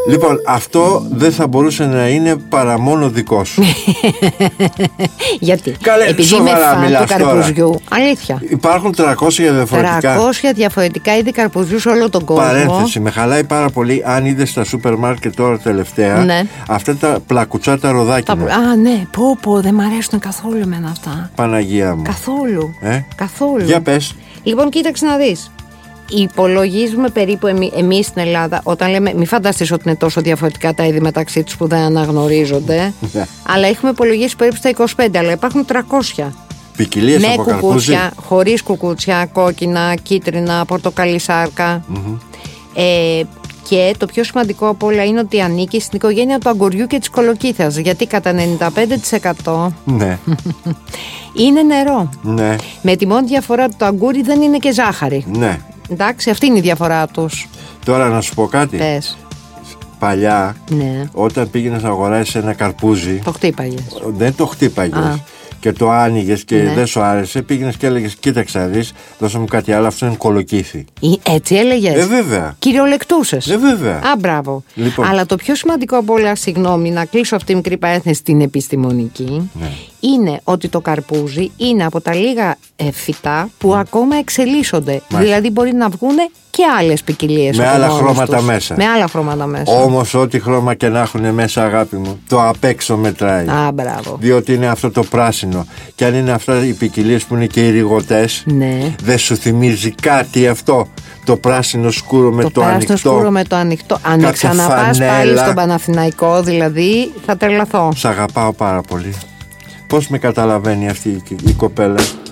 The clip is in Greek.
Λοιπόν, αυτό δεν θα μπορούσε να είναι παρά μόνο δικό σου. Γιατί? Καλέ, επειδή είμαι φαν του καρπουζιού. Τώρα. Αλήθεια. Υπάρχουν 300 διαφορετικά. 300 διαφορετικά είδη καρπουζιού σε όλο τον κόσμο. Παρένθεση, με χαλάει πάρα πολύ αν είδες στα σούπερ μάρκετ τώρα τελευταία. Ναι. Αυτά τα πλακουτσάτα ροδάκινα. Α, ναι. Πω, δεν μ' αρέσουν καθόλου εμένα αυτά. Παναγία μου. Καθόλου. Καθόλου. Για πες. Λοιπόν, κοίταξε να δεις. Υπολογίζουμε περίπου εμείς στην Ελλάδα, όταν λέμε, μη φανταστείς ότι είναι τόσο διαφορετικά τα είδη μεταξύ τους που δεν αναγνωρίζονται, αλλά έχουμε υπολογίσει περίπου στα 25, αλλά υπάρχουν 300. Ποικιλίες από καρπούζι. Με κουκούτσια, χωρίς κουκούτσια, κόκκινα, κίτρινα, πορτοκαλί σάρκα. Και το πιο σημαντικό από όλα είναι ότι ανήκει στην οικογένεια του αγκουριού και της κολοκύθας, γιατί κατά 95% ναι. είναι νερό. Ναι. Με τη μόνη διαφορά ότι το αγκούρι δεν είναι και ζάχαρη. Ναι. Εντάξει, αυτή είναι η διαφορά τους. Τώρα να σου πω κάτι. Πες. Παλιά, ναι. Όταν πήγαινες να αγοράσεις ένα καρπούζι, το χτύπαγες. Δεν το χτύπαγες. Και το άνοιγες και δεν σου άρεσε, πήγαινες και έλεγες: κοίταξε να δεις, δώσε μου κάτι άλλο, αυτό είναι κολοκύθι. Έτσι έλεγες? Βέβαια. Κυριολεκτούσες. Βέβαια. Α, μπράβο. Λοιπόν. Αλλά το πιο σημαντικό από όλα, συγγνώμη, να κλείσω αυτή τη μικρή παρένθεση στην επιστημονική, είναι ότι το καρπούζι είναι από τα λίγα φυτά που ακόμα εξελίσσονται. Δηλαδή μπορεί να βγουν και άλλες ποικιλίες. Με άλλα χρώματα μέσα. Με άλλα χρώματα μέσα. Όμως ό,τι χρώμα και να έχουν μέσα, αγάπη μου, το απ' έξω μετράει. Α, μπράβο. Διότι είναι αυτό το πράσινο. Και αν είναι αυτά οι ποικιλίες που είναι και οι ρηγωτές, δεν σου θυμίζει κάτι αυτό? Το πράσινο σκούρο με το ανοιχτό. Το πράσινο σκούρο με το ανοιχτό. Αν ξαναπάς πάλι στον Παναθηναϊκό, δηλαδή, θα τρελαθώ. Σ' αγαπάω πάρα πολύ. Πώς με καταλαβαίνει αυτή η κοπέλα?